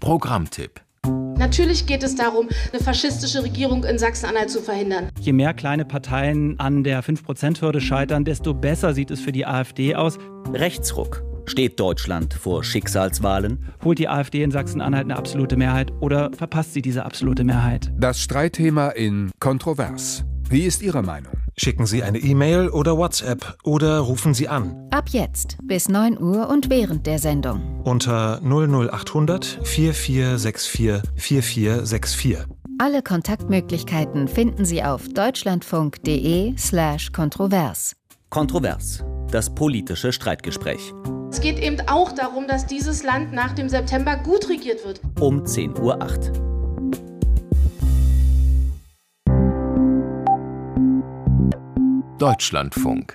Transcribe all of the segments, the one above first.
Programmtipp. Natürlich geht es darum, eine faschistische Regierung in Sachsen-Anhalt zu verhindern. Je mehr kleine Parteien an der 5%-Hürde scheitern, desto besser sieht es für die AfD aus. Rechtsruck. Steht Deutschland vor Schicksalswahlen? Holt die AfD in Sachsen-Anhalt eine absolute Mehrheit oder verpasst sie diese absolute Mehrheit? Das Streitthema in Kontrovers. Wie ist Ihre Meinung? Schicken Sie eine E-Mail oder WhatsApp oder rufen Sie an. Ab jetzt bis 9 Uhr und während der Sendung. Unter 00800 4464 4464. Alle Kontaktmöglichkeiten finden Sie auf deutschlandfunk.de/kontrovers. Kontrovers. Das politische Streitgespräch. Es geht eben auch darum, dass dieses Land nach dem September gut regiert wird. Um 10:08 Uhr. Deutschlandfunk.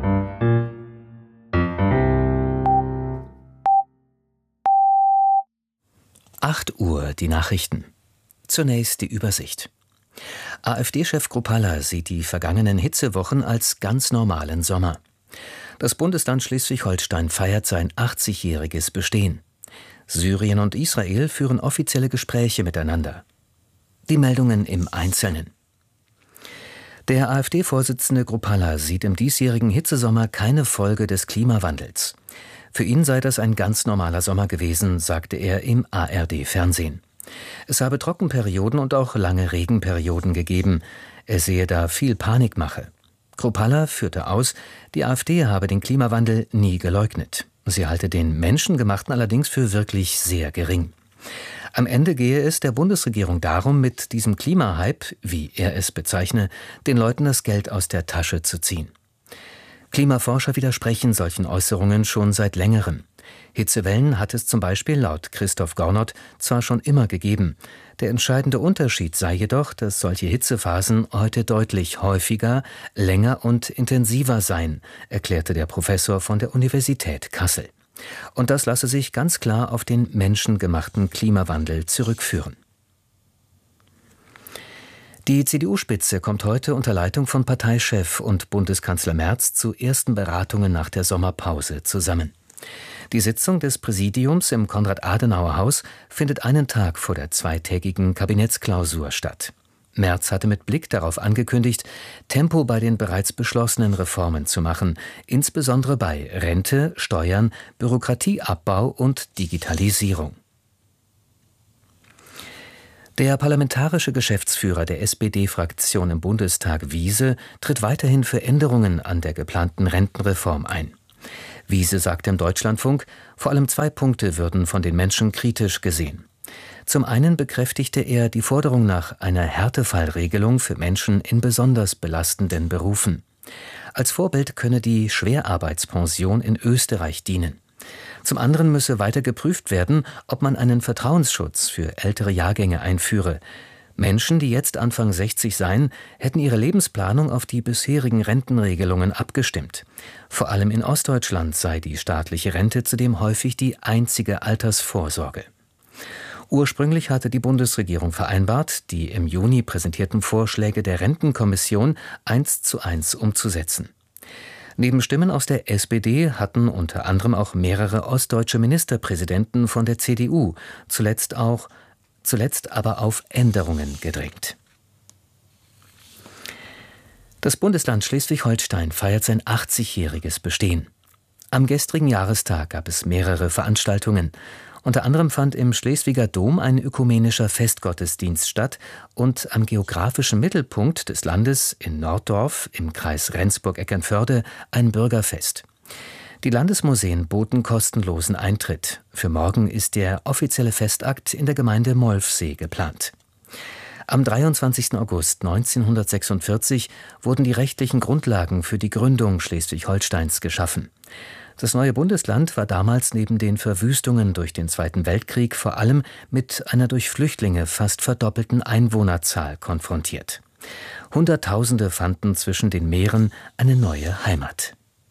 Uhr, die Nachrichten. Zunächst die Übersicht. AfD-Chef Kruppalla sieht die vergangenen Hitzewochen als ganz normalen Sommer. Das Bundesland Schleswig-Holstein feiert sein 80-jähriges Bestehen. Syrien und Israel führen offizielle Gespräche miteinander. Die Meldungen im Einzelnen. Der AfD-Vorsitzende Kruppalla sieht im diesjährigen Hitzesommer keine Folge des Klimawandels. Für ihn sei das ein ganz normaler Sommer gewesen, sagte er im ARD-Fernsehen. Es habe Trockenperioden und auch lange Regenperioden gegeben. Er sehe da viel Panikmache. Kruppalla führte aus, die AfD habe den Klimawandel nie geleugnet. Sie halte den menschengemachten allerdings für wirklich sehr gering. Am Ende gehe es der Bundesregierung darum, mit diesem Klimahype, wie er es bezeichne, den Leuten das Geld aus der Tasche zu ziehen. Klimaforscher widersprechen solchen Äußerungen schon seit längerem. Hitzewellen hat es zum Beispiel laut Christoph Gornott zwar schon immer gegeben. Der entscheidende Unterschied sei jedoch, dass solche Hitzephasen heute deutlich häufiger, länger und intensiver seien, erklärte der Professor von der Universität Kassel. Und das lasse sich ganz klar auf den menschengemachten Klimawandel zurückführen. Die CDU-Spitze kommt heute unter Leitung von Parteichef und Bundeskanzler Merz zu ersten Beratungen nach der Sommerpause zusammen. Die Sitzung des Präsidiums im Konrad-Adenauer-Haus findet einen Tag vor der zweitägigen Kabinettsklausur statt. Merz hatte mit Blick darauf angekündigt, Tempo bei den bereits beschlossenen Reformen zu machen, insbesondere bei Rente, Steuern, Bürokratieabbau und Digitalisierung. Der parlamentarische Geschäftsführer der SPD-Fraktion im Bundestag, Wiese, tritt weiterhin für Änderungen an der geplanten Rentenreform ein. Wiese sagte im Deutschlandfunk, vor allem 2 Punkte würden von den Menschen kritisch gesehen. Zum einen bekräftigte er die Forderung nach einer Härtefallregelung für Menschen in besonders belastenden Berufen. Als Vorbild könne die Schwerarbeitspension in Österreich dienen. Zum anderen müsse weiter geprüft werden, ob man einen Vertrauensschutz für ältere Jahrgänge einführe. Menschen, die jetzt Anfang 60 seien, hätten ihre Lebensplanung auf die bisherigen Rentenregelungen abgestimmt. Vor allem in Ostdeutschland sei die staatliche Rente zudem häufig die einzige Altersvorsorge. Ursprünglich hatte die Bundesregierung vereinbart, die im Juni präsentierten Vorschläge der Rentenkommission 1:1 umzusetzen. Neben Stimmen aus der SPD hatten unter anderem auch mehrere ostdeutsche Ministerpräsidenten von der CDU zuletzt aber auf Änderungen gedrängt. Das Bundesland Schleswig-Holstein feiert sein 80-jähriges Bestehen. Am gestrigen Jahrestag gab es mehrere Veranstaltungen. Unter anderem fand im Schleswiger Dom ein ökumenischer Festgottesdienst statt und am geografischen Mittelpunkt des Landes in Norddorf im Kreis Rendsburg-Eckernförde ein Bürgerfest. Die Landesmuseen boten kostenlosen Eintritt. Für morgen ist der offizielle Festakt in der Gemeinde Molfsee geplant. Am 23. August 1946 wurden die rechtlichen Grundlagen für die Gründung Schleswig-Holsteins geschaffen. Das neue Bundesland war damals neben den Verwüstungen durch den Zweiten Weltkrieg vor allem mit einer durch Flüchtlinge fast verdoppelten Einwohnerzahl konfrontiert. Hunderttausende fanden zwischen den Meeren eine neue Heimat.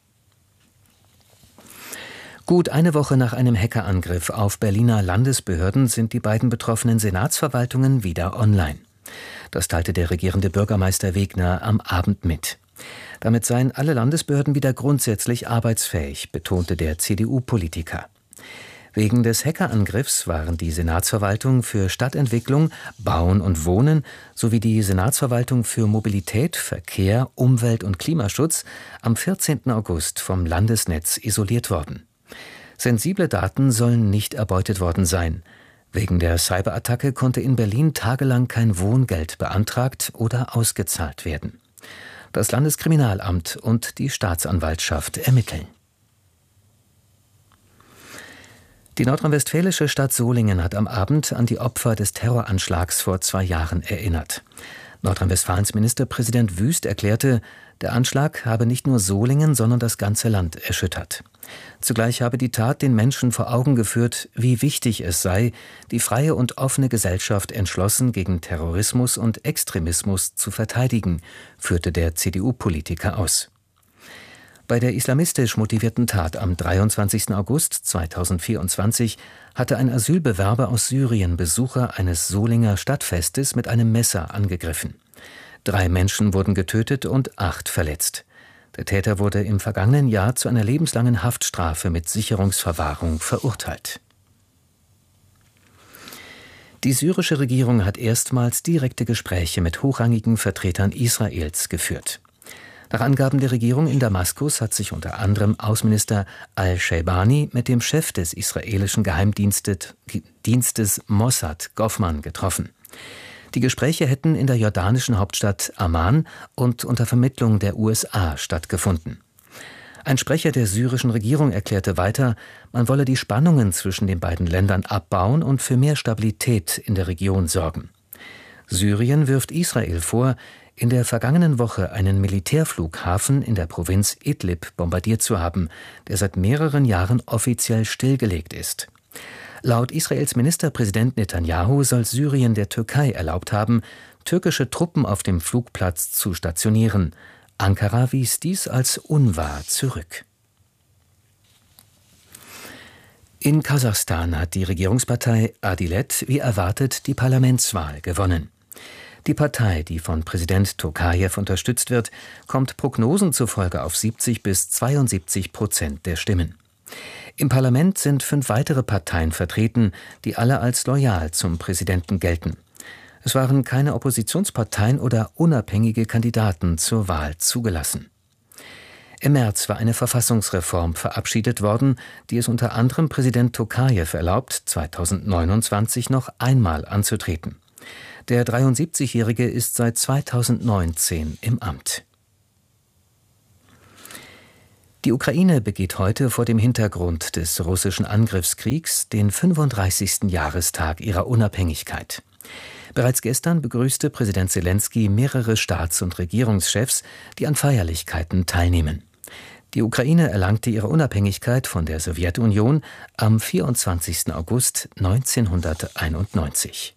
Gut eine Woche nach einem Hackerangriff auf Berliner Landesbehörden sind die beiden betroffenen Senatsverwaltungen wieder online. Das teilte der regierende Bürgermeister Wegner am Abend mit. Damit seien alle Landesbehörden wieder grundsätzlich arbeitsfähig, betonte der CDU-Politiker. Wegen des Hackerangriffs waren die Senatsverwaltung für Stadtentwicklung, Bauen und Wohnen sowie die Senatsverwaltung für Mobilität, Verkehr, Umwelt und Klimaschutz am 14. August vom Landesnetz isoliert worden. Sensible Daten sollen nicht erbeutet worden sein. Wegen der Cyberattacke konnte in Berlin tagelang kein Wohngeld beantragt oder ausgezahlt werden. Das Landeskriminalamt und die Staatsanwaltschaft ermitteln. Die nordrhein-westfälische Stadt Solingen hat am Abend an die Opfer des Terroranschlags vor 2 Jahren erinnert. Nordrhein-Westfalens Ministerpräsident Wüst erklärte, der Anschlag habe nicht nur Solingen, sondern das ganze Land erschüttert. Zugleich habe die Tat den Menschen vor Augen geführt, wie wichtig es sei, die freie und offene Gesellschaft entschlossen gegen Terrorismus und Extremismus zu verteidigen, führte der CDU-Politiker aus. Bei der islamistisch motivierten Tat am 23. August 2024 hatte ein Asylbewerber aus Syrien Besucher eines Solinger Stadtfestes mit einem Messer angegriffen. 3 Menschen wurden getötet und 8 verletzt. Der Täter wurde im vergangenen Jahr zu einer lebenslangen Haftstrafe mit Sicherungsverwahrung verurteilt. Die syrische Regierung hat erstmals direkte Gespräche mit hochrangigen Vertretern Israels geführt. Nach Angaben der Regierung in Damaskus hat sich unter anderem Außenminister al-Shaybani mit dem Chef des israelischen Geheimdienstes Mossad, Goffman, getroffen. Die Gespräche hätten in der jordanischen Hauptstadt Amman und unter Vermittlung der USA stattgefunden. Ein Sprecher der syrischen Regierung erklärte weiter, man wolle die Spannungen zwischen den beiden Ländern abbauen und für mehr Stabilität in der Region sorgen. Syrien wirft Israel vor, in der vergangenen Woche einen Militärflughafen in der Provinz Idlib bombardiert zu haben, der seit mehreren Jahren offiziell stillgelegt ist. Laut Israels Ministerpräsident Netanyahu soll Syrien der Türkei erlaubt haben, türkische Truppen auf dem Flugplatz zu stationieren. Ankara wies dies als unwahr zurück. In Kasachstan hat die Regierungspartei Adilet wie erwartet die Parlamentswahl gewonnen. Die Partei, die von Präsident Tokajew unterstützt wird, kommt Prognosen zufolge auf 70 bis 72% der Stimmen. Im Parlament sind 5 weitere Parteien vertreten, die alle als loyal zum Präsidenten gelten. Es waren keine Oppositionsparteien oder unabhängige Kandidaten zur Wahl zugelassen. Im März war eine Verfassungsreform verabschiedet worden, die es unter anderem Präsident Tokajew erlaubt, 2029 noch einmal anzutreten. Der 73-Jährige ist seit 2019 im Amt. Die Ukraine begeht heute vor dem Hintergrund des russischen Angriffskriegs den 35. Jahrestag ihrer Unabhängigkeit. Bereits gestern begrüßte Präsident Selenskyj mehrere Staats- und Regierungschefs, die an Feierlichkeiten teilnehmen. Die Ukraine erlangte ihre Unabhängigkeit von der Sowjetunion am 24. August 1991.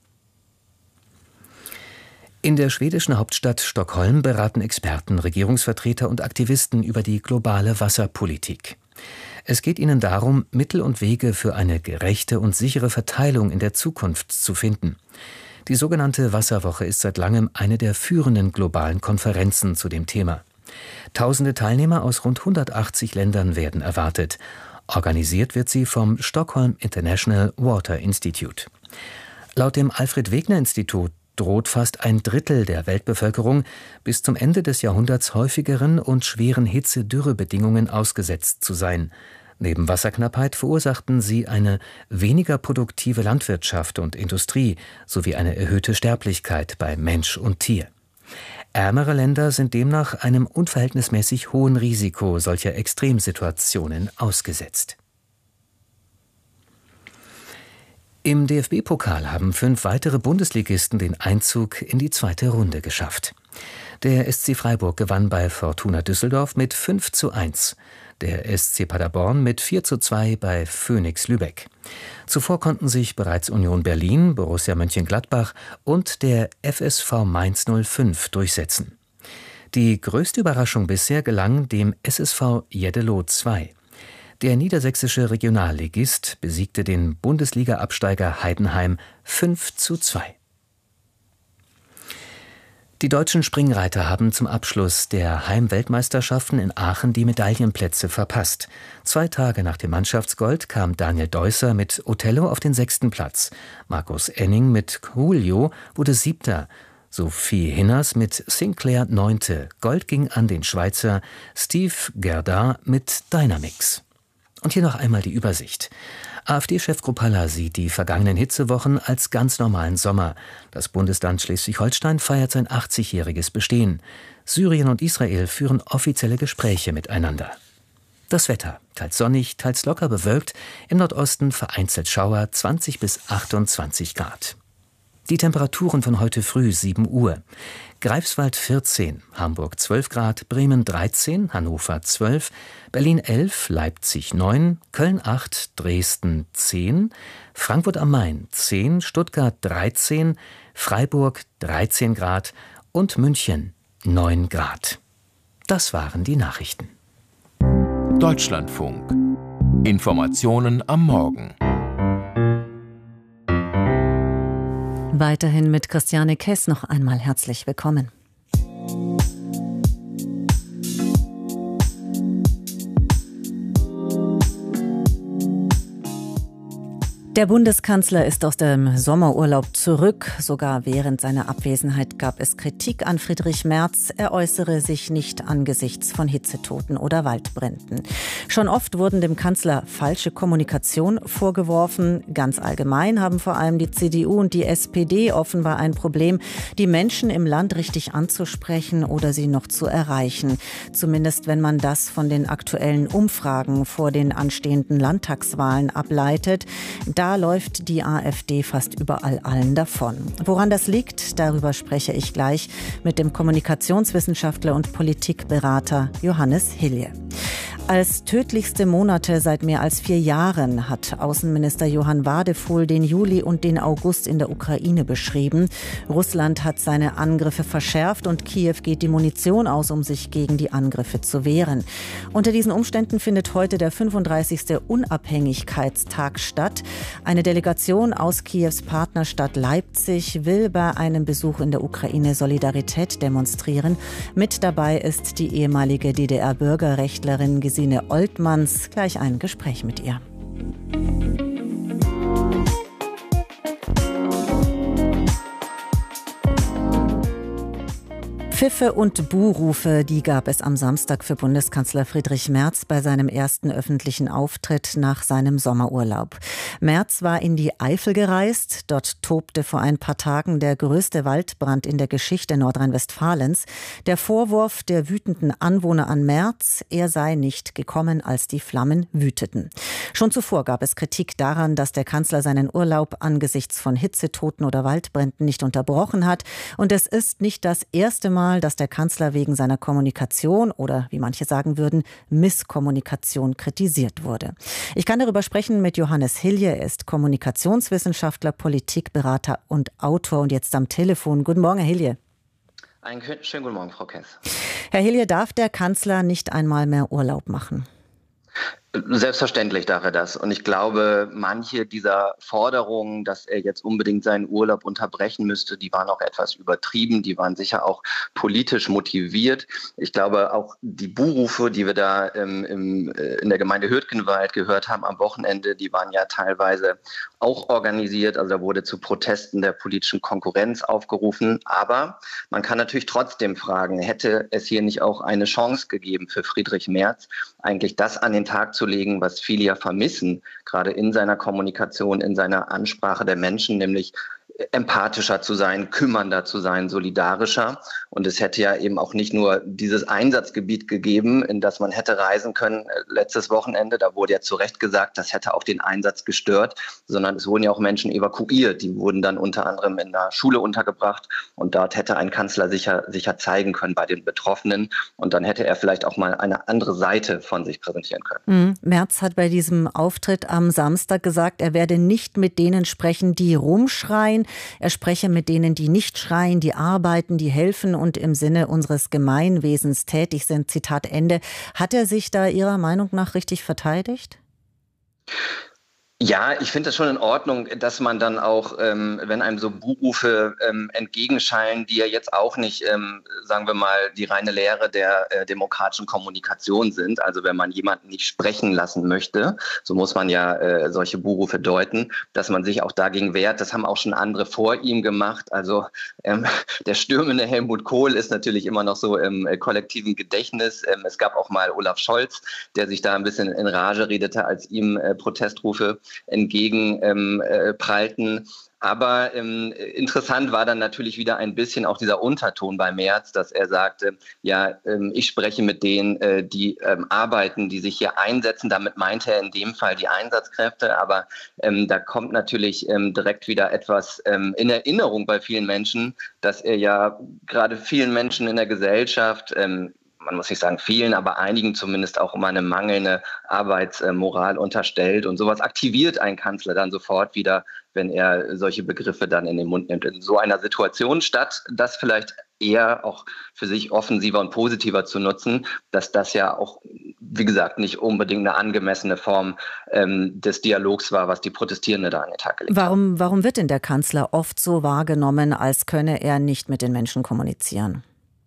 In der schwedischen Hauptstadt Stockholm beraten Experten, Regierungsvertreter und Aktivisten über die globale Wasserpolitik. Es geht ihnen darum, Mittel und Wege für eine gerechte und sichere Verteilung in der Zukunft zu finden. Die sogenannte Wasserwoche ist seit langem eine der führenden globalen Konferenzen zu dem Thema. Tausende Teilnehmer aus rund 180 Ländern werden erwartet. Organisiert wird sie vom Stockholm International Water Institute. Laut dem Alfred-Wegener-Institut droht fast 1/3 der Weltbevölkerung bis zum Ende des Jahrhunderts häufigeren und schweren Hitze-Dürrebedingungen ausgesetzt zu sein. Neben Wasserknappheit verursachten sie eine weniger produktive Landwirtschaft und Industrie sowie eine erhöhte Sterblichkeit bei Mensch und Tier. Ärmere Länder sind demnach einem unverhältnismäßig hohen Risiko solcher Extremsituationen ausgesetzt. Im DFB-Pokal haben 5 weitere Bundesligisten den Einzug in die 2. Runde geschafft. Der SC Freiburg gewann bei Fortuna Düsseldorf mit 5:1, der SC Paderborn mit 4:2 bei Phönix Lübeck. Zuvor konnten sich bereits Union Berlin, Borussia Mönchengladbach und der FSV Mainz 05 durchsetzen. Die größte Überraschung bisher gelang dem SSV Jeddelo 2. Der niedersächsische Regionalligist besiegte den Bundesliga-Absteiger Heidenheim 5:2. Die deutschen Springreiter haben zum Abschluss der Heimweltmeisterschaften in Aachen die Medaillenplätze verpasst. 2 Tage nach dem Mannschaftsgold kam Daniel Deusser mit Othello auf den 6. Platz. Markus Enning mit Julio wurde 7. Sophie Hinners mit Sinclair 9. Gold ging an den Schweizer Steve Gerdin mit Dynamix. Und hier noch einmal die Übersicht. AfD-Chef Kruppalla sieht die vergangenen Hitzewochen als ganz normalen Sommer. Das Bundesland Schleswig-Holstein feiert sein 80-jähriges Bestehen. Syrien und Israel führen offizielle Gespräche miteinander. Das Wetter: teils sonnig, teils locker bewölkt, im Nordosten vereinzelt Schauer, 20 bis 28 Grad. Die Temperaturen von heute früh 7 Uhr. Greifswald 14, Hamburg 12 Grad, Bremen 13, Hannover 12, Berlin 11, Leipzig 9, Köln 8, Dresden 10, Frankfurt am Main 10, Stuttgart 13, Freiburg 13 Grad und München 9 Grad. Das waren die Nachrichten. Deutschlandfunk. Informationen am Morgen. Weiterhin mit Christiane Kess noch einmal herzlich willkommen. Der Bundeskanzler ist aus dem Sommerurlaub zurück. Sogar während seiner Abwesenheit gab es Kritik an Friedrich Merz. Er äußere sich nicht angesichts von Hitzetoten oder Waldbränden. Schon oft wurden dem Kanzler falsche Kommunikation vorgeworfen. Ganz allgemein haben vor allem die CDU und die SPD offenbar ein Problem, die Menschen im Land richtig anzusprechen oder sie noch zu erreichen. Zumindest wenn man das von den aktuellen Umfragen vor den anstehenden Landtagswahlen ableitet. Da läuft die AfD fast überall allen davon. Woran das liegt, darüber spreche ich gleich mit dem Kommunikationswissenschaftler und Politikberater Johannes Hilje. Als tödlichste Monate seit mehr als 4 Jahren hat Außenminister Johann Wadefuhl den Juli und den August in der Ukraine beschrieben. Russland hat seine Angriffe verschärft und Kiew geht die Munition aus, um sich gegen die Angriffe zu wehren. Unter diesen Umständen findet heute der 35. Unabhängigkeitstag statt. Eine Delegation aus Kiews Partnerstadt Leipzig will bei einem Besuch in der Ukraine Solidarität demonstrieren. Mit dabei ist die ehemalige DDR-Bürgerrechtlerin Gesine Oltmanns. Gleich ein Gespräch mit ihr. Pfiffe und Buhrufe, die gab es am Samstag für Bundeskanzler Friedrich Merz bei seinem ersten öffentlichen Auftritt nach seinem Sommerurlaub. Merz war in die Eifel gereist. Dort tobte vor ein paar Tagen der größte Waldbrand in der Geschichte Nordrhein-Westfalens. Der Vorwurf der wütenden Anwohner an Merz, er sei nicht gekommen, als die Flammen wüteten. Schon zuvor gab es Kritik daran, dass der Kanzler seinen Urlaub angesichts von Hitzetoten oder Waldbränden nicht unterbrochen hat. Und es ist nicht das erste Mal, dass der Kanzler wegen seiner Kommunikation oder, wie manche sagen würden, Misskommunikation kritisiert wurde. Ich kann darüber sprechen mit Johannes Hilje. Er ist Kommunikationswissenschaftler, Politikberater und Autor und jetzt am Telefon. Guten Morgen, Herr Hilje. Einen schönen guten Morgen, Frau Kess. Herr Hilje, darf der Kanzler nicht einmal mehr Urlaub machen? Selbstverständlich darf er das. Und ich glaube, manche dieser Forderungen, dass er jetzt unbedingt seinen Urlaub unterbrechen müsste, die waren auch etwas übertrieben. Die waren sicher auch politisch motiviert. Ich glaube, auch die Buhrufe, die wir da in der Gemeinde Hürtgenwald gehört haben am Wochenende, die waren ja teilweise auch organisiert. Also da wurde zu Protesten der politischen Konkurrenz aufgerufen. Aber man kann natürlich trotzdem fragen, hätte es hier nicht auch eine Chance gegeben für Friedrich Merz, eigentlich das an den Tag zu legen, was viele ja vermissen, gerade in seiner Kommunikation, in seiner Ansprache der Menschen, nämlich empathischer zu sein, kümmernder zu sein, solidarischer. Und es hätte ja eben auch nicht nur dieses Einsatzgebiet gegeben, in das man hätte reisen können letztes Wochenende. Da wurde ja zu Recht gesagt, das hätte auch den Einsatz gestört, sondern es wurden ja auch Menschen evakuiert. Die wurden dann unter anderem in der Schule untergebracht. Und dort hätte ein Kanzler sicher zeigen können bei den Betroffenen. Und dann hätte er vielleicht auch mal eine andere Seite von sich präsentieren können. Merz hat bei diesem Auftritt am Samstag gesagt, er werde nicht mit denen sprechen, die rumschreien. Er spreche mit denen, die nicht schreien, die arbeiten, die helfen und im Sinne unseres Gemeinwesens tätig sind. Zitat Ende. Hat er sich da Ihrer Meinung nach richtig verteidigt? Ja, ich finde das schon in Ordnung, dass man dann auch, wenn einem so Buhrufe entgegenschallen, die ja jetzt auch nicht, sagen wir mal, die reine Lehre der demokratischen Kommunikation sind. Also wenn man jemanden nicht sprechen lassen möchte, so muss man ja solche Buhrufe deuten, dass man sich auch dagegen wehrt. Das haben auch schon andere vor ihm gemacht. Also der stürmende Helmut Kohl ist natürlich immer noch so im kollektiven Gedächtnis. Es gab auch mal Olaf Scholz, der sich da ein bisschen in Rage redete, als ihm Protestrufe entgegenprallten. Aber interessant war dann natürlich wieder ein bisschen auch dieser Unterton bei Merz, dass er sagte, ja, ich spreche mit denen, die arbeiten, die sich hier einsetzen. Damit meinte er in dem Fall die Einsatzkräfte. Aber da kommt natürlich direkt wieder etwas in Erinnerung bei vielen Menschen, dass er ja gerade vielen Menschen in der Gesellschaft, man muss nicht sagen vielen, aber einigen zumindest auch immer eine mangelnde Arbeitsmoral unterstellt. Und sowas aktiviert ein Kanzler dann sofort wieder, wenn er solche Begriffe dann in den Mund nimmt. In so einer Situation, statt das vielleicht eher auch für sich offensiver und positiver zu nutzen, dass das ja auch, wie gesagt, nicht unbedingt eine angemessene Form des Dialogs war, was die Protestierenden da an den Tag gelegt haben. Warum wird denn der Kanzler oft so wahrgenommen, als könne er nicht mit den Menschen kommunizieren?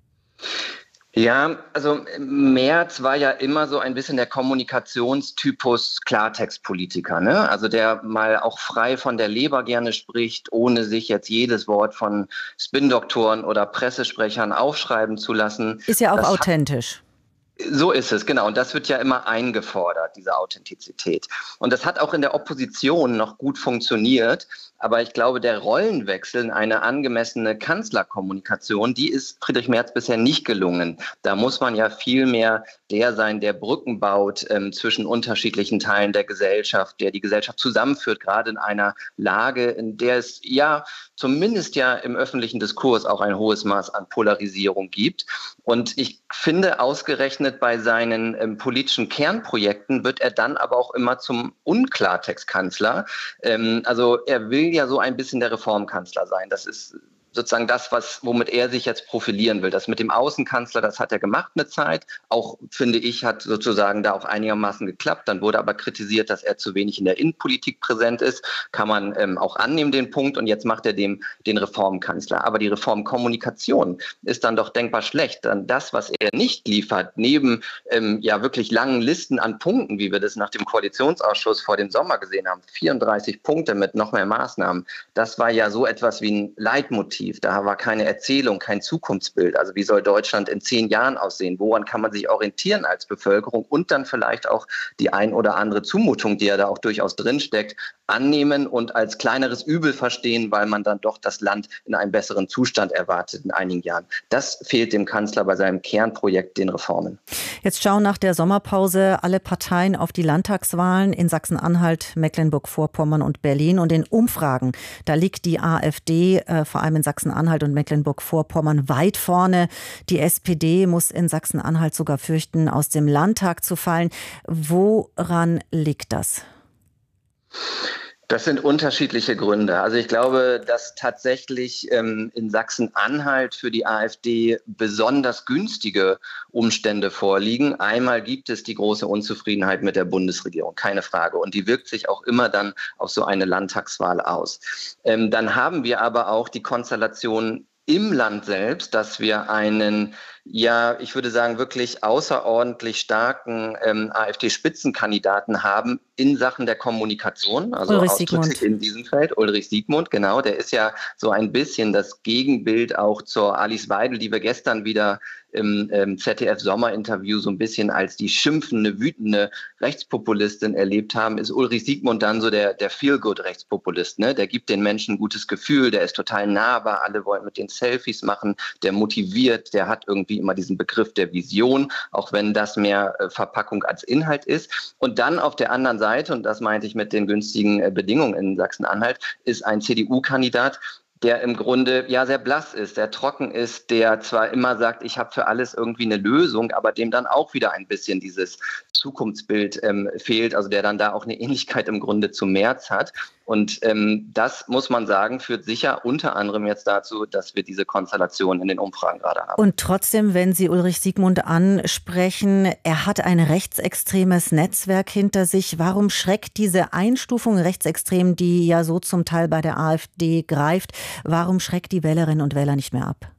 Ja, also Merz war ja immer so ein bisschen der Kommunikationstypus Klartextpolitiker, ne? Also der mal auch frei von der Leber gerne spricht, ohne sich jetzt jedes Wort von Spin-Doktoren oder Pressesprechern aufschreiben zu lassen. Ist ja auch authentisch. So ist es, genau. Und das wird ja immer eingefordert, diese Authentizität. Und das hat auch in der Opposition noch gut funktioniert. Aber ich glaube, der Rollenwechsel in eine angemessene Kanzlerkommunikation, die ist Friedrich Merz bisher nicht gelungen. Da muss man ja viel mehr der sein, der Brücken baut zwischen unterschiedlichen Teilen der Gesellschaft, der die Gesellschaft zusammenführt, gerade in einer Lage, in der es ja zumindest ja im öffentlichen Diskurs auch ein hohes Maß an Polarisierung gibt. Und ich finde, ausgerechnet bei seinen politischen Kernprojekten wird er dann aber auch immer zum Unklartextkanzler. Also er will ja so ein bisschen der Reformkanzler sein. Das ist sozusagen das, womit er sich jetzt profilieren will. Das mit dem Außenkanzler, das hat er gemacht eine Zeit. Auch, finde ich, hat sozusagen da auch einigermaßen geklappt. Dann wurde aber kritisiert, dass er zu wenig in der Innenpolitik präsent ist. Kann man auch annehmen, den Punkt. Und jetzt macht er den Reformkanzler. Aber die Reformkommunikation ist dann doch denkbar schlecht. Dann das, was er nicht liefert, neben ja wirklich langen Listen an Punkten, wie wir das nach dem Koalitionsausschuss vor dem Sommer gesehen haben, 34 Punkte mit noch mehr Maßnahmen, das war ja so etwas wie ein Leitmotiv. Da war keine Erzählung, kein Zukunftsbild. Also wie soll Deutschland in 10 Jahren aussehen? Woran kann man sich orientieren als Bevölkerung? Und dann vielleicht auch die ein oder andere Zumutung, die ja da auch durchaus drinsteckt, annehmen und als kleineres Übel verstehen, weil man dann doch das Land in einem besseren Zustand erwartet in einigen Jahren. Das fehlt dem Kanzler bei seinem Kernprojekt, den Reformen. Jetzt schauen nach der Sommerpause alle Parteien auf die Landtagswahlen in Sachsen-Anhalt, Mecklenburg-Vorpommern und Berlin. Und in Umfragen, da liegt die AfD vor allem in Sachsen-Anhalt und Mecklenburg-Vorpommern weit vorne. Die SPD muss in Sachsen-Anhalt sogar fürchten, aus dem Landtag zu fallen. Woran liegt das? Das sind unterschiedliche Gründe. Also ich glaube, dass tatsächlich in Sachsen-Anhalt für die AfD besonders günstige Umstände vorliegen. Einmal gibt es die große Unzufriedenheit mit der Bundesregierung, keine Frage. Und die wirkt sich auch immer dann auf so eine Landtagswahl aus. Dann haben wir aber auch die Konstellation im Land selbst, dass wir einen, ja, ich würde sagen, wirklich außerordentlich starken AfD-Spitzenkandidaten haben in Sachen der Kommunikation, also ausdrücklich in diesem Feld. Ulrich Siegmund, genau, der ist ja so ein bisschen das Gegenbild auch zur Alice Weidel, die wir gestern wieder im ZDF-Sommerinterview so ein bisschen als die schimpfende, wütende Rechtspopulistin erlebt haben, ist Ulrich Siegmund dann so der Feel-Good-Rechtspopulist, ne? Der gibt den Menschen ein gutes Gefühl, der ist total nahbar, alle wollen mit den Selfies machen, der motiviert, der hat irgendwie immer diesen Begriff der Vision, auch wenn das mehr Verpackung als Inhalt ist. Und dann auf der anderen Seite, und das meinte ich mit den günstigen Bedingungen in Sachsen-Anhalt, ist ein CDU-Kandidat, der im Grunde ja sehr blass ist, der trocken ist, der zwar immer sagt, ich habe für alles irgendwie eine Lösung, aber dem dann auch wieder ein bisschen dieses Zukunftsbild fehlt, also der dann da auch eine Ähnlichkeit im Grunde zu Merz hat. Und das, muss man sagen, führt sicher unter anderem jetzt dazu, dass wir diese Konstellation in den Umfragen gerade haben. Und trotzdem, wenn Sie Ulrich Siegmund ansprechen, er hat ein rechtsextremes Netzwerk hinter sich. Warum schreckt diese Einstufung rechtsextrem, die ja so zum Teil bei der AfD greift, warum schreckt die Wählerinnen und Wähler nicht mehr ab?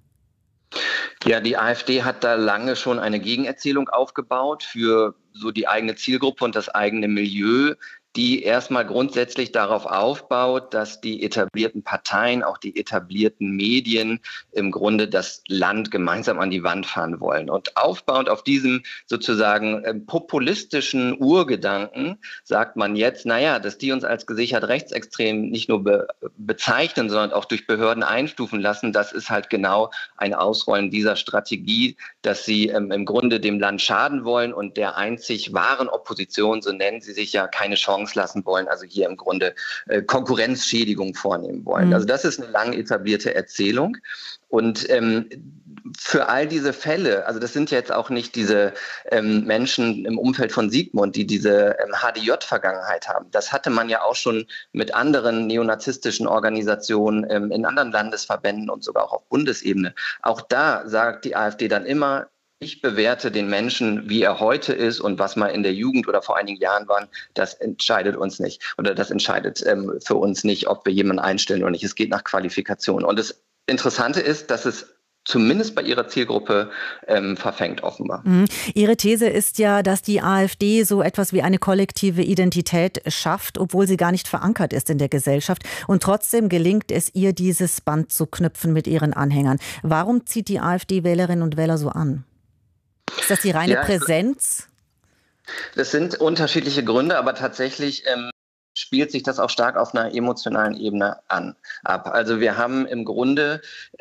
Ja, die AfD hat da lange schon eine Gegenerzählung aufgebaut für so die eigene Zielgruppe und das eigene Milieu, die erstmal grundsätzlich darauf aufbaut, dass die etablierten Parteien, auch die etablierten Medien im Grunde das Land gemeinsam an die Wand fahren wollen. Und aufbauend auf diesem sozusagen populistischen Urgedanken sagt man jetzt, naja, dass die uns als gesichert rechtsextrem nicht nur bezeichnen, sondern auch durch Behörden einstufen lassen, das ist halt genau ein Ausrollen dieser Strategie, dass sie im Grunde dem Land schaden wollen und der einzig wahren Opposition, so nennen sie sich ja, keine Chance lassen wollen, also hier im Grunde Konkurrenzschädigung vornehmen wollen. Also das ist eine lang etablierte Erzählung. Und für all diese Fälle, also das sind jetzt auch nicht diese Menschen im Umfeld von Siegmund, die diese HDJ-Vergangenheit haben. Das hatte man ja auch schon mit anderen neonazistischen Organisationen in anderen Landesverbänden und sogar auch auf Bundesebene. Auch da sagt die AfD dann immer, ich bewerte den Menschen, wie er heute ist und was mal in der Jugend oder vor einigen Jahren waren, das entscheidet uns nicht. Oder das entscheidet für uns nicht, ob wir jemanden einstellen oder nicht. Es geht nach Qualifikation. Und das Interessante ist, dass es zumindest bei ihrer Zielgruppe verfängt offenbar. Ihre These ist ja, dass die AfD so etwas wie eine kollektive Identität schafft, obwohl sie gar nicht verankert ist in der Gesellschaft. Und trotzdem gelingt es ihr, dieses Band zu knüpfen mit ihren Anhängern. Warum zieht die AfD Wählerinnen und Wähler so an? Ist das die reine Präsenz? Das sind unterschiedliche Gründe, aber tatsächlich spielt sich das auch stark auf einer emotionalen Ebene ab. Also wir haben im Grunde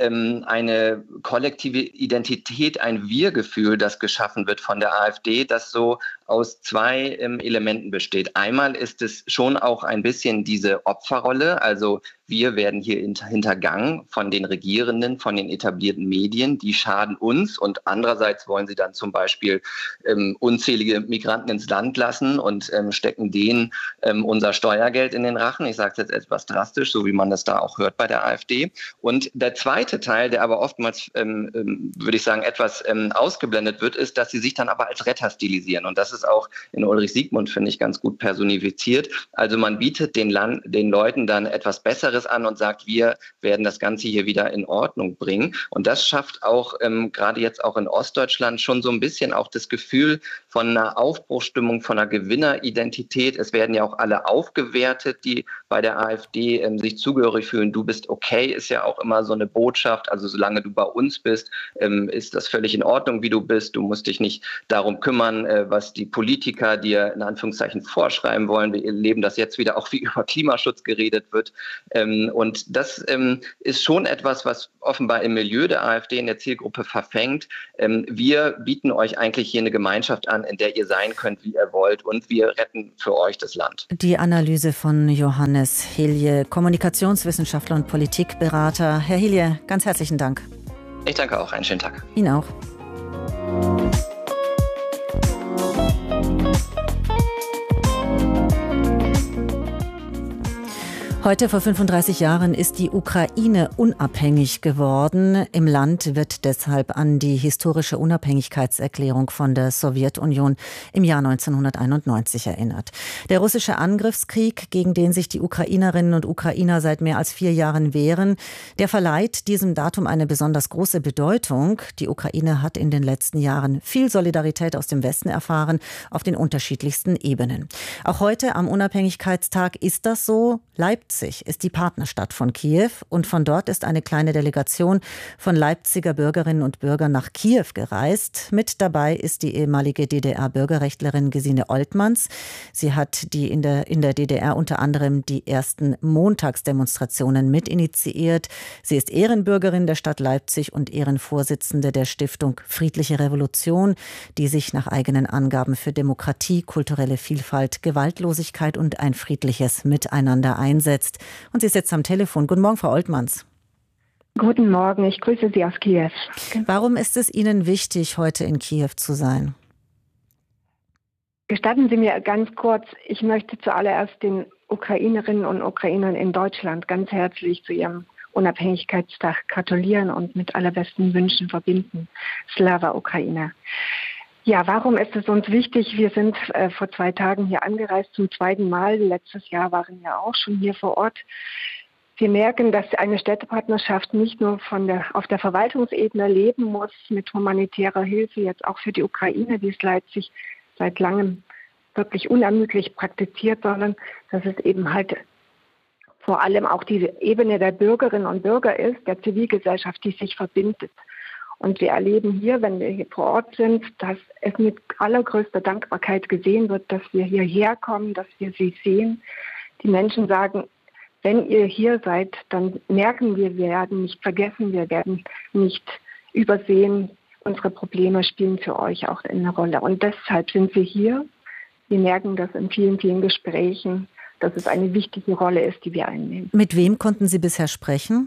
eine kollektive Identität, ein Wir-Gefühl, das geschaffen wird von der AfD, das so aus zwei Elementen besteht. Einmal ist es schon auch ein bisschen diese Opferrolle, also wir werden hier hintergangen von den Regierenden, von den etablierten Medien, die schaden uns und andererseits wollen sie dann zum Beispiel unzählige Migranten ins Land lassen und stecken denen unser Steuergeld in den Rachen. Ich sage es jetzt etwas drastisch, so wie man das da auch hört bei der AfD. Und der zweite Teil, der aber oftmals, würde ich sagen, etwas ausgeblendet wird, ist, dass sie sich dann aber als Retter stilisieren. Und das ist auch in Ulrich Siegmund, finde ich, ganz gut personifiziert. Also man bietet den Leuten dann etwas Besseres an und sagt, wir werden das Ganze hier wieder in Ordnung bringen. Und das schafft auch gerade jetzt auch in Ostdeutschland schon so ein bisschen auch das Gefühl von einer Aufbruchsstimmung, von einer Gewinneridentität. Es werden ja auch alle aufgewertet, die bei der AfD sich zugehörig fühlen. Du bist okay, ist ja auch immer so eine Botschaft. Also solange du bei uns bist, ist das völlig in Ordnung, wie du bist. Du musst dich nicht darum kümmern, was die Politiker dir in Anführungszeichen vorschreiben wollen. Wir erleben das jetzt wieder auch, wie über Klimaschutz geredet wird. Und das ist schon etwas, was offenbar im Milieu der AfD in der Zielgruppe verfängt. Wir bieten euch eigentlich hier eine Gemeinschaft an, in der ihr sein könnt, wie ihr wollt. Und wir retten für euch das Land. Die Analyse von Johannes Hilje, Kommunikationswissenschaftler und Politikberater. Herr Hilje, ganz herzlichen Dank. Ich danke auch. Einen schönen Tag. Ihnen auch. Heute vor 35 Jahren ist die Ukraine unabhängig geworden. Im Land wird deshalb an die historische Unabhängigkeitserklärung von der Sowjetunion im Jahr 1991 erinnert. Der russische Angriffskrieg, gegen den sich die Ukrainerinnen und Ukrainer seit mehr als 4 Jahren wehren, der verleiht diesem Datum eine besonders große Bedeutung. Die Ukraine hat in den letzten Jahren viel Solidarität aus dem Westen erfahren, auf den unterschiedlichsten Ebenen. Auch heute am Unabhängigkeitstag ist das so. Leipzig ist die Partnerstadt von Kiew und von dort ist eine kleine Delegation von Leipziger Bürgerinnen und Bürgern nach Kiew gereist. Mit dabei ist die ehemalige DDR-Bürgerrechtlerin Gesine Oltmanns. Sie hat in der DDR unter anderem die ersten Montagsdemonstrationen mitinitiiert. Sie ist Ehrenbürgerin der Stadt Leipzig und Ehrenvorsitzende der Stiftung Friedliche Revolution, die sich nach eigenen Angaben für Demokratie, kulturelle Vielfalt, Gewaltlosigkeit und ein friedliches Miteinander einsetzt. Und sie ist jetzt am Telefon. Guten Morgen, Frau Oltmanns. Guten Morgen, ich grüße Sie aus Kiew. Warum ist es Ihnen wichtig, heute in Kiew zu sein? Gestatten Sie mir ganz kurz, ich möchte zuallererst den Ukrainerinnen und Ukrainern in Deutschland ganz herzlich zu ihrem Unabhängigkeitstag gratulieren und mit allerbesten Wünschen verbinden. Slava Ukraina. Ja, warum ist es uns wichtig? Wir sind vor 2 Tagen hier angereist zum 2. Mal. Letztes Jahr waren wir auch schon hier vor Ort. Wir merken, dass eine Städtepartnerschaft nicht nur auf der Verwaltungsebene leben muss mit humanitärer Hilfe, jetzt auch für die Ukraine, die es Leipzig seit langem wirklich unermüdlich praktiziert, sondern dass es eben halt vor allem auch die Ebene der Bürgerinnen und Bürger ist, der Zivilgesellschaft, die sich verbindet. Und wir erleben hier, wenn wir hier vor Ort sind, dass es mit allergrößter Dankbarkeit gesehen wird, dass wir hierher kommen, dass wir sie sehen. Die Menschen sagen, wenn ihr hier seid, dann merken wir werden nicht vergessen, wir werden nicht übersehen. Unsere Probleme spielen für euch auch eine Rolle. Und deshalb sind wir hier. Wir merken das in vielen, vielen Gesprächen, dass es eine wichtige Rolle ist, die wir einnehmen. Mit wem konnten Sie bisher sprechen?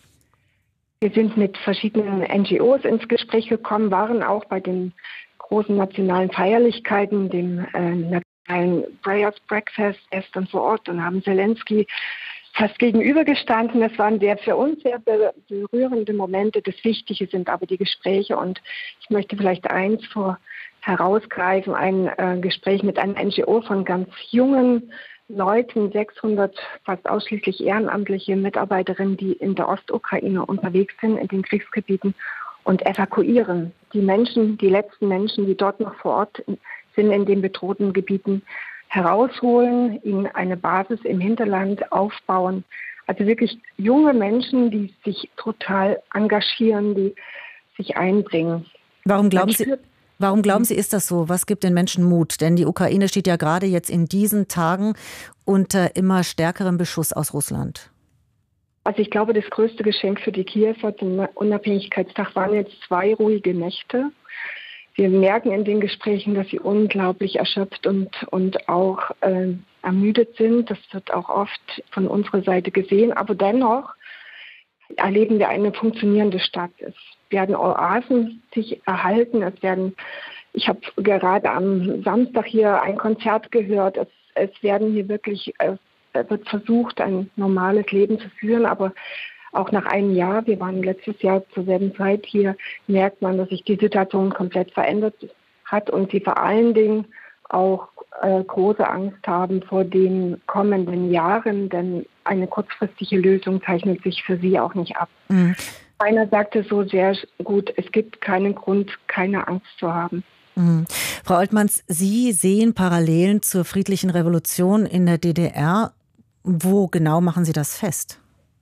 Wir sind mit verschiedenen NGOs ins Gespräch gekommen, waren auch bei den großen nationalen Feierlichkeiten, dem nationalen Prayers Breakfast gestern vor Ort und haben Zelensky fast gegenübergestanden. Es waren für uns sehr berührende Momente. Das Wichtige sind aber die Gespräche. Und ich möchte vielleicht eins herausgreifen, ein Gespräch mit einer NGO von ganz jungen Leuten, 600 fast ausschließlich ehrenamtliche Mitarbeiterinnen, die in der Ostukraine unterwegs sind, in den Kriegsgebieten und evakuieren. Die letzten Menschen, die dort noch vor Ort sind, in den bedrohten Gebieten, herausholen, ihnen eine Basis im Hinterland aufbauen. Also wirklich junge Menschen, die sich total engagieren, die sich einbringen. Warum glauben Sie, ist das so? Was gibt den Menschen Mut? Denn die Ukraine steht ja gerade jetzt in diesen Tagen unter immer stärkerem Beschuss aus Russland. Also ich glaube, das größte Geschenk für die Kiewer zum Unabhängigkeitstag waren jetzt 2 ruhige Nächte. Wir merken in den Gesprächen, dass sie unglaublich erschöpft und auch ermüdet sind. Das wird auch oft von unserer Seite gesehen. Aber dennoch erleben wir eine funktionierende Stadt. Es werden Oasen sich erhalten. Ich habe gerade am Samstag hier ein Konzert gehört. Es werden hier wirklich, wird versucht, ein normales Leben zu führen, aber auch nach einem Jahr, wir waren letztes Jahr zur selben Zeit hier, merkt man, dass sich die Situation komplett verändert hat und sie vor allen Dingen auch große Angst haben vor den kommenden Jahren, denn eine kurzfristige Lösung zeichnet sich für sie auch nicht ab. Mhm. Einer sagte so sehr gut, es gibt keinen Grund, keine Angst zu haben. Mhm. Frau Oltmanns, Sie sehen Parallelen zur friedlichen Revolution in der DDR. Wo genau machen Sie das fest?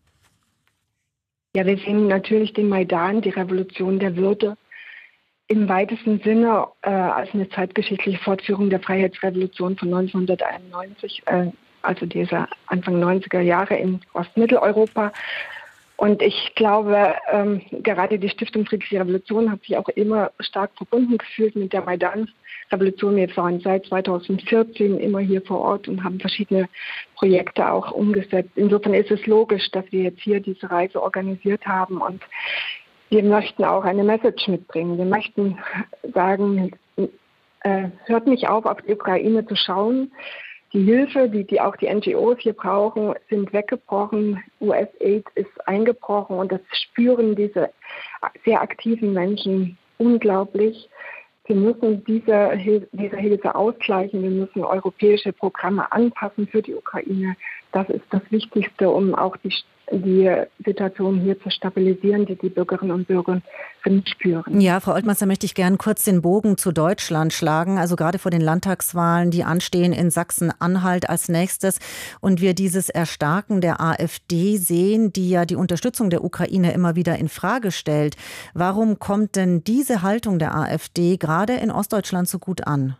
Ja, wir sehen natürlich den Maidan, die Revolution der Würde, im weitesten Sinne als eine zeitgeschichtliche Fortführung der Freiheitsrevolution von 1991, also dieser Anfang 90er Jahre in Ostmitteleuropa. Und ich glaube, gerade die Stiftung Friedliche Revolution hat sich auch immer stark verbunden gefühlt mit der Maidan-Revolution. Wir waren seit 2014 immer hier vor Ort und haben verschiedene Projekte auch umgesetzt. Insofern ist es logisch, dass wir jetzt hier diese Reise organisiert haben und wir möchten auch eine Message mitbringen. Wir möchten sagen, hört nicht auf die Ukraine zu schauen. Die Hilfe, die auch die NGOs hier brauchen, sind weggebrochen. US-Aid ist eingebrochen und das spüren diese sehr aktiven Menschen unglaublich. Wir müssen diese Hilfe ausgleichen. Wir müssen europäische Programme anpassen für die Ukraine. Das ist das Wichtigste, um auch die Situation hier zu stabilisieren, die Bürgerinnen und Bürger spüren. Ja, Frau Oltmanns, da möchte ich gerne kurz den Bogen zu Deutschland schlagen. Also gerade vor den Landtagswahlen, die anstehen in Sachsen-Anhalt als nächstes. Und wir dieses Erstarken der AfD sehen, die ja die Unterstützung der Ukraine immer wieder in Frage stellt. Warum kommt denn diese Haltung der AfD gerade in Ostdeutschland so gut an?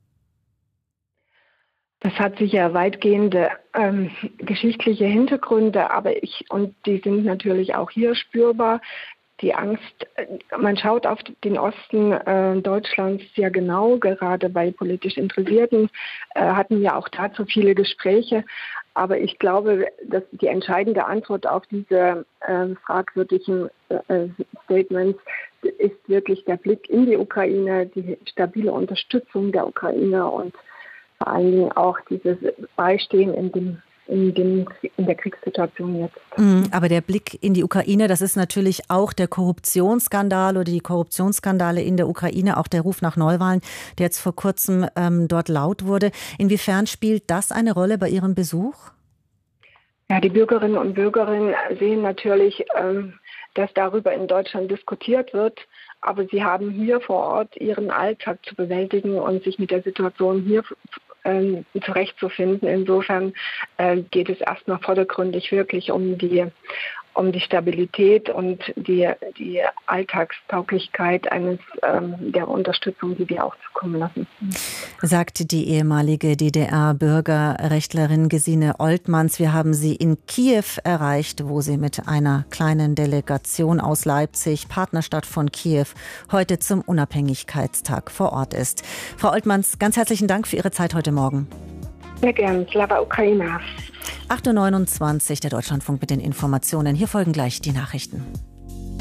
Das hat sicher weitgehende geschichtliche Hintergründe, und die sind natürlich auch hier spürbar. Die Angst, man schaut auf den Osten Deutschlands sehr genau, gerade bei politisch Interessierten hatten wir auch dazu viele Gespräche. Aber ich glaube, dass die entscheidende Antwort auf diese fragwürdigen Statements ist wirklich der Blick in die Ukraine, die stabile Unterstützung der Ukraine und vor allen Dingen auch dieses Beistehen in dem in der Kriegssituation jetzt. Aber der Blick in die Ukraine, das ist natürlich auch der Korruptionsskandal oder die Korruptionsskandale in der Ukraine, auch der Ruf nach Neuwahlen, der jetzt vor kurzem dort laut wurde. Inwiefern spielt das eine Rolle bei Ihrem Besuch? Ja, die Bürgerinnen und Bürger sehen natürlich, dass darüber in Deutschland diskutiert wird. Aber sie haben hier vor Ort ihren Alltag zu bewältigen und sich mit der Situation hier zurechtzufinden. Insofern geht es erstmal vordergründig wirklich um die Stabilität und die Alltagstauglichkeit der Unterstützung, die wir auch zukommen lassen. Sagt die ehemalige DDR-Bürgerrechtlerin Gesine Oltmanns. Wir haben sie in Kiew erreicht, wo sie mit einer kleinen Delegation aus Leipzig, Partnerstadt von Kiew, heute zum Unabhängigkeitstag vor Ort ist. Frau Oltmanns, ganz herzlichen Dank für Ihre Zeit heute Morgen. Sehr gern. Slava Ukraina. 8.29 Uhr, der Deutschlandfunk mit den Informationen. Hier folgen gleich die Nachrichten.